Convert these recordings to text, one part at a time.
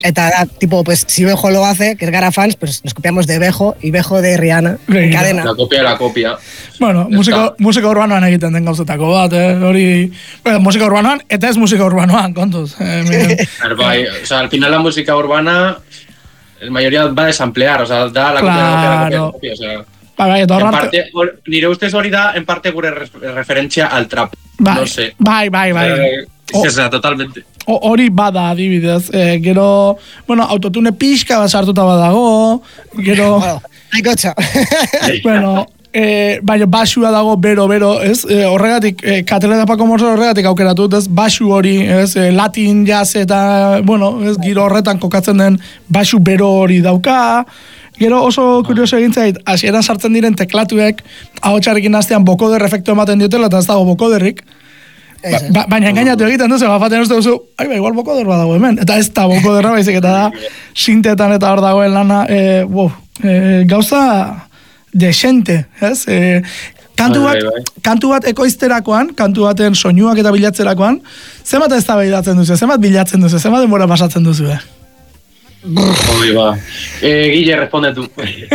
Eta da, tipo, pues, si Bejo lo hace, que es gara fans, pues nos copiamos de Bejo y Bejo de Rihanna. En cadena. La copia. Bueno, musika urbanoan egiten den gauzetako bat, hori... musika urbanoan, eta ez musika urbanoan, kontuz. Bai, o sea, al final la música urbana, la mayoría va a desemplear, o sea, da la copia, o sea... Nire ustez hori da, en parte gure referentzia al trap, no sé. Bai. O sea, totalmente. Hori bada adibidez, gero, bueno, autotune pixka bat sartuta badago, gero... Aikotxa. Bueno, baina basua dago bero, ez? Horregatik, Kateledapako morzo horregatik aukeratu, ez? Basu hori, ez? Latin jazz eta, bueno, ez? Giro horretan kokatzen den basu bero hori dauka. Gero oso kurioso egin zait, hasieran sartzen diren teklatuek, ahotsarekin hastean bokoder efektu ematen diotela, eta ez dago bokoderrik. Baina engainatu egiten duzu, bafaten uste duzu, igual bokoder badago hemen. Eta ez da bokoderra baizik, eta da, sintetan eta hor dagoen lana, gauza desente, ez? Kantu bat ekoizterakoan, kantu baten soinuak eta bilatzerakoan, zenbat ez da behidatzen duzu, zenbat bilatzen duzu, zenbat denbora pasatzen duzu, Hori ba. Guille, responde tú.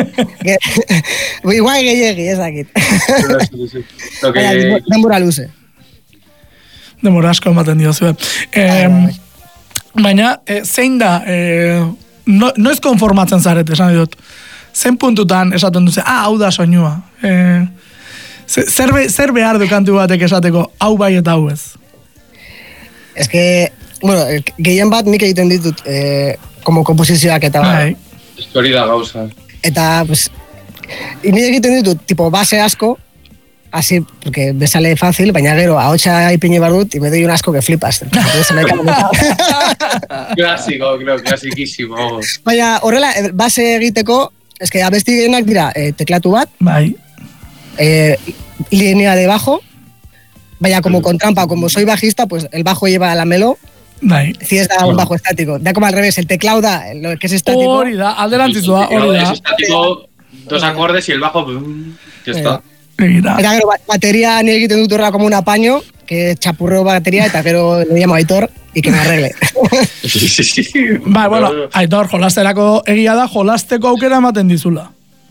Igual gehiagi, ez dakit. Denbora luze. Denbora asko ematen diozu. Baina, zein da, no ez konformatzen zaret, esan dut. Zein puntutan esaten duzu, hau da soinua. Zer behar du kantu batek esateko, hau bai eta hau ez? Ez que, bueno, gehien bat nik egiten ditut, como komposizioak eta bai. Hori da gauza. Eta, pues, nik egiten ditut, tipo, base asko, así, porque me sale fácil, baina gero, ahotsa ipini bar dut, y me doy un asco que flipas. Clásico, creo, clasiquísimo. Baina, horrela, base egiteko, es que abesti gehienak dira, teklatu bat, bai. Línea de bajo, vaya como con trampa, como soy bajista, pues el bajo lleva la melo. Bai. Si es da un bajo estático. Da como al revés, el teclado da lo que es estático. Hori da, alderantzizua, hori da. Es estático, dos acordes y el bajo, ya está. Eta gero, batería ni egiten dut horra como un apaño, que chapurreo batería, eta gero le llamo a Aitor, y que me arregle. Sí. Bai, bueno, Aitor, jolasterako egia da, jolasteko aukera ematen dizula.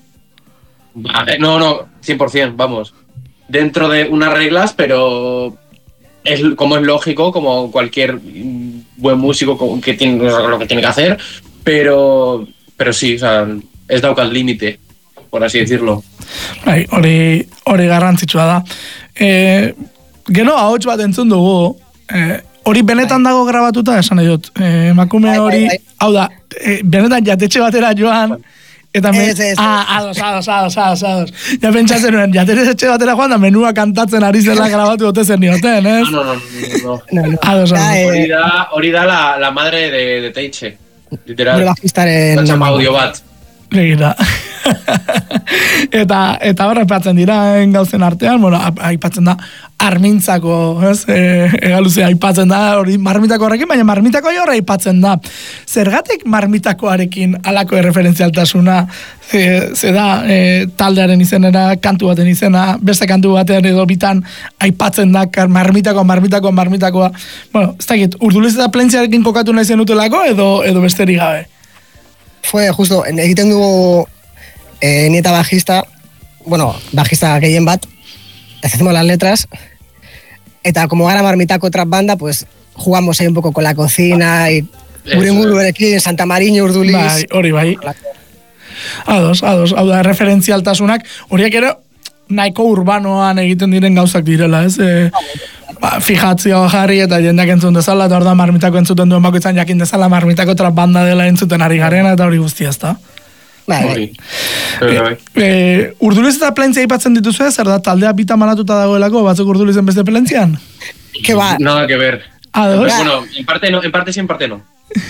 No, 100%, vamos. Dentro de unas reglas, pero como es lógico, como cualquier buen músico que tiene lo que tiene que hacer, pero sí, o sea, ez dauka el límite, por así decirlo. Bai, hori garrantzitsua da. Gero ahots bat entzun dugu, hori benetan dago grabatuta, esan nahi dut. Emakume hori, hau da, benetan jatetxe batera joan, eta ados. Ja pentsatzen nuen, jatetxe batera joan da menua kantatzen ari zela grabatu dute zen nioten, ez? No. Ados. Hori da la madre de Teixe, literal. Gure bajistaren... Txapa audio bat. Begira. Eta horre aipatzen dira gauzen artean, bueno, aipatzen da armintzako, ez? Egaluzea aipatzen da hori marmitako horrekin, baina marmitako horre aipatzen da. Zergatik marmitakoarekin alako referentzialtasuna ze da taldearen izenera, kantu baten izena, beste kantu batean edo bitan aipatzen da marmitakoa. Bueno, ez dakit, Urdulez eta Plentziarekin kokatu nahi zenutelako edo besterik gabe? Fue justo, egiten dugu nieta bajista, bueno, bajista gehien bat, hacemos las letras, eta como gara marmitako trap banda, pues jugamos ahí un poco con la cocina, y Uringuruerekin, Santa Mariño, Urduliz. Bai, hori bai. Ados, hau da, referentzialtasunak, horiek ere nahiko urbanoan egiten diren gauzak direla, ez? Fijatzioa jarri eta jendeak entzun dezala, eta hor da marmitako entzuten duen bakoitzan jakin dezala marmitako trap banda dela entzuten ari garena, eta hori guztia, ez da? Bai. Urduliz eta Plentzia aipatzen dituzu, zer da taldea bita manatuta dagoelako, batzuk Urdulizen beste Plentzian? Que va. Nada que ver. Bueno, en parte sí, en parte no.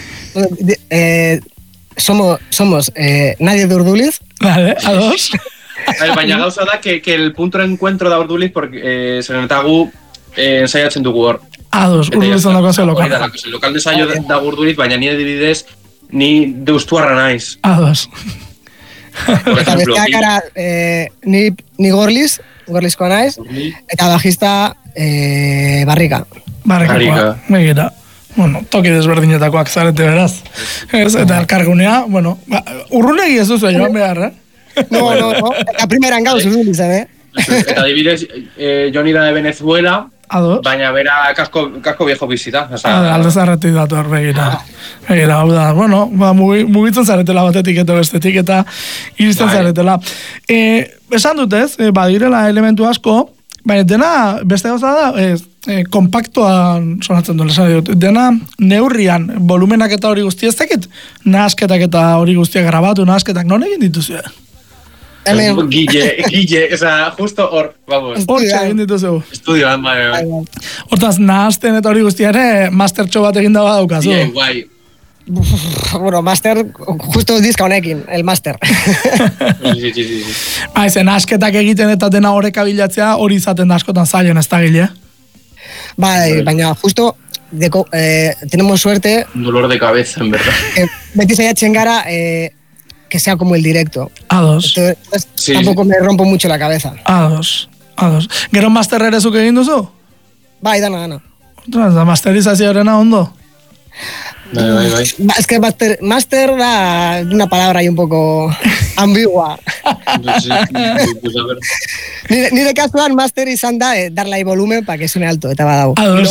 Somos nadie de Urduliz. Vale, a dos. Baina gauza da que el punto de encuentro da Urduliz, porque zenetagu ensaiatzen dugu hor. Ados, Urduliz ondako ze lokal. El lokal de ensaio da Urduliz, baina ni adibidez, ni deustuarra naiz. Ados. Eta besteak gara, ni Gorlizkoa naiz, eta bajista Barrika. Begira. Bueno, toki desberdinetakoak zarete beraz. Ez, eta elkargunea, bueno, urrunegi ez duzu joan behar, No, eta primeran gauz urrun izan, Eta adibidez, Johnny da de Venezuela, Ados. baina bera kasko viejo bizita. Alde zarretik dator begira. Begira, hau da, bueno, mugitzen zaretela batetik eta bestetik eta iristen zaretela. Esan dutez, badirela elementu asko, baina dena beste gauza da, kompaktuan sonatzen duela, esan dut, dena neurrian, volumenak eta hori guztia ez dakit, nahasketak eta hori guztia grabatu, nahasketak non egin dituzu? Guille, justo hor, vamos. Hor egin dituzu. Estudioan, bai. Hortaz, nahazten eta hori guztia ere, mastertxo bat egin daba daukazu. Bien, guai. Bueno, master, justo diska honekin, el master. Sí. Zen, asketak egiten eta dena horreka bilatzea, hori izaten da askotan zailen ez da gile. Bai, baina justo tenemos suerte. Un dolor de cabeza, en verdad. Beti saiatzen gara que sea como el directo. Ados. Entonces, tampoco me rompo mucho la cabeza. Ados. Gero master ere zuk egin duzu? Bai, dana. Ostras, da masterizazioarena ondo? Bai. Es que master da una palabra ahí un poco ambigua. Pues a ver. Nire kasuan master izan da darle volumen para que suene alto, eta badau. Ados.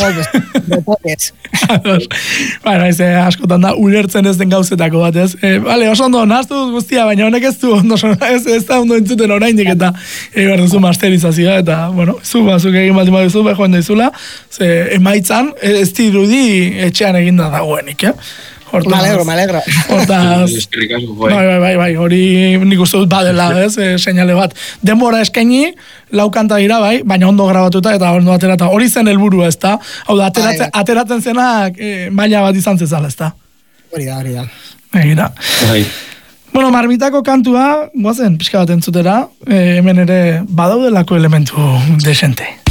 Bueno, askotan da ulertzen ez den gauzetako bat, ez? Vale, oso ondo, nahaztu dut guztia, baina honek ez du ondo, ez da ondo entzuten oraindik eta behar duzu masterizazioa, eta, bueno, zuk egin bat duzu, joan daizula, emaitzan, ez dirudi etxean eginda dagoenik, Me alegro. Hortaz, bai, hori nik uste dut badela, ez, seinale bat. Denbora eskaini, lau kanta dira, bai, baina ondo grabatuta eta ondo aterata. Hori zen helburua, ez da? Hau da, ateratzen zenak maila bat izan zezala, ez da? Hori da. Egira. Bueno, Marmitako kantua, guazen, pixka bat entzutera, hemen ere badaudelako elementu desente.